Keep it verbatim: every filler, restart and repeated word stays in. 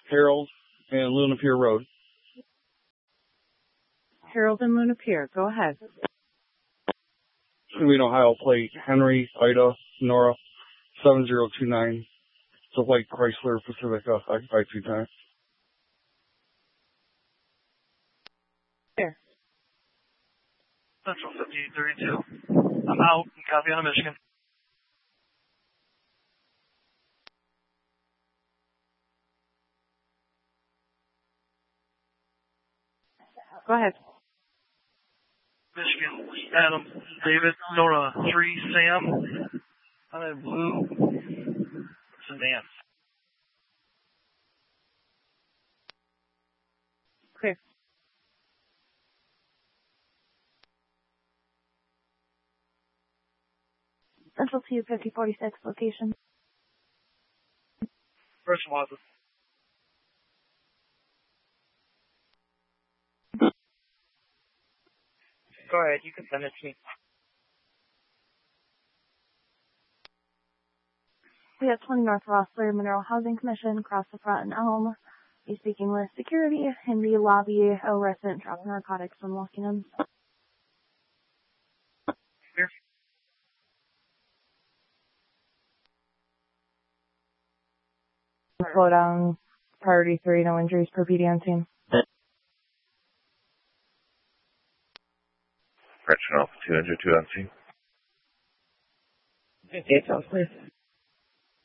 Harold and Luna Pier Road. Harold and Luna Pier, go ahead. Toledo, Ohio, plate Henry, Ida, Nora, seven zero two nine. So like Chrysler Pacifica, five five two nine. Here. Central fifty thirty-two. I'm out. Copy on Michigan. Go ahead. Michigan. Adam. David. Nora. three. Sam. I'm in blue. Sedan. Clear. Central two fifty forty-six location. First Plaza. Go ahead, you can send it to me. We have twenty North Rossler Mineral Housing Commission across the front in Elm. He's speaking with security in the lobby. A resident dropped narcotics when walking in. Here. Slow down. Priority three, no injuries per P D on scene. Correction Alpha two hundred two on scene. Details, please.